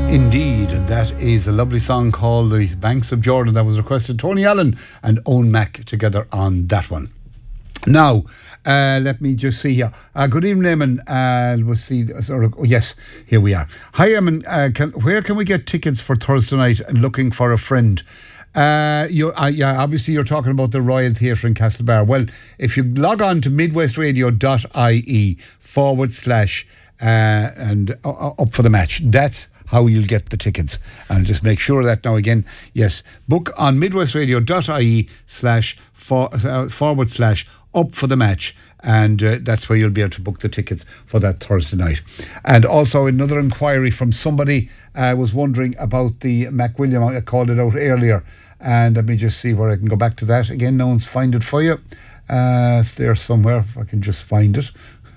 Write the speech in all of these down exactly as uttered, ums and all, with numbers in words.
Indeed, and that is a lovely song called The Banks of Jordan that was requested. Tony Allen and Owen Mack together on that one. Now, uh, let me just see here. Uh, good evening, Eamon. Uh, we'll see. Sort of, oh, yes, here we are. Hi, Eamon. Uh, can, where can we get tickets for Thursday night and looking for a friend? Uh, you, uh, yeah, obviously you're talking about the Royal Theatre in Castlebar. Well, if you log on to midwestradio.ie forward slash uh, and uh, up for the match, that's how you'll get the tickets. And just make sure that now again, yes, book on midwestradio.ie slash for, uh, forward slash up for the match, and uh, that's where you'll be able to book the tickets for that Thursday night. And also another inquiry from somebody uh, was wondering about the McWilliam. I called it out earlier, and let me just see where I can go back to that again. No one's find it for you. Uh, it's there somewhere if I can just find it.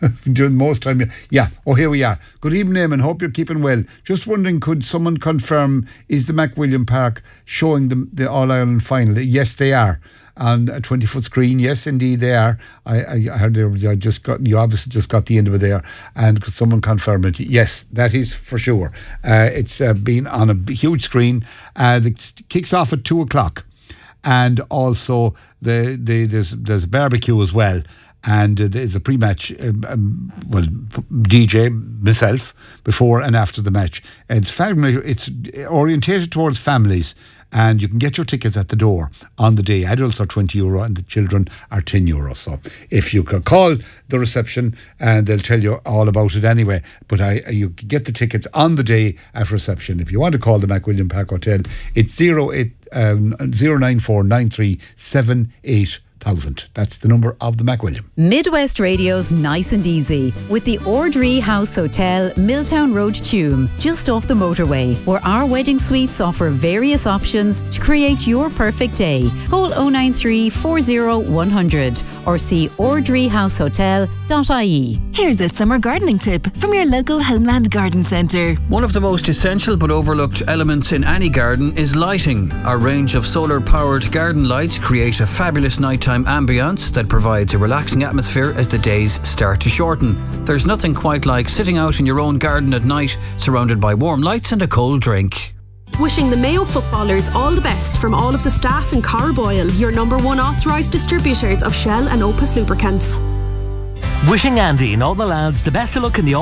Most time, yeah. Oh, here we are. Good evening, and hope you're keeping well. Just wondering, could someone confirm, is the McWilliam Park showing the, the All Ireland final? Yes, they are. On a twenty foot screen, yes, indeed they are. I, I, I heard they, I just got, you obviously just got the end of it there, and could someone confirm it? Yes, that is for sure. Uh, it's uh, been on a huge screen. Uh, it kicks off at two o'clock, and also the, the there's there's barbecue as well. And uh, there's a pre-match, um, um, well, D J, myself, before and after the match. It's family, it's orientated towards families, and you can get your tickets at the door on the day. Adults are twenty euro and the children are ten euro. So if you could call the reception, and they'll tell you all about it anyway. But I, you can get the tickets on the day at reception. If you want to call the McWilliam Park Hotel, it's zero eight um, zero nine four nine three seven eight thousand. That's the number of the McWilliam. Midwest Radio's Nice and Easy with the Ordree House Hotel, Milltown Road, Tuam, just off the motorway, where our wedding suites offer various options to create your perfect day. Call oh nine three, four oh, one hundred or see ordree house hotel dot I E. Here's a summer gardening tip from your local Homeland Garden Centre. One of the most essential but overlooked elements in any garden is lighting. Our range of solar-powered garden lights create a fabulous nighttime ambience that provides a relaxing atmosphere as the days start to shorten. There's nothing quite like sitting out in your own garden at night, surrounded by warm lights and a cold drink. Wishing the Mayo footballers all the best from all of the staff in Carboyle, your number one authorised distributors of Shell and Opus lubricants. Wishing Andy and all the lads the best of luck in the